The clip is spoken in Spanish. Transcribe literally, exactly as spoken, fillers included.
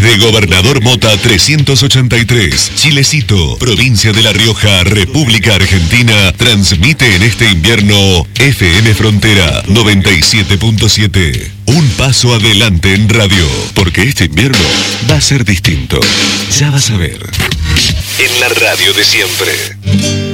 Desde Gobernador Mota trescientos ochenta y tres, Chilecito, provincia de La Rioja, República Argentina, transmite en este invierno F M Frontera noventa y siete punto siete. Un paso adelante en radio, porque este invierno va a ser distinto. Ya vas a ver. En la radio de siempre.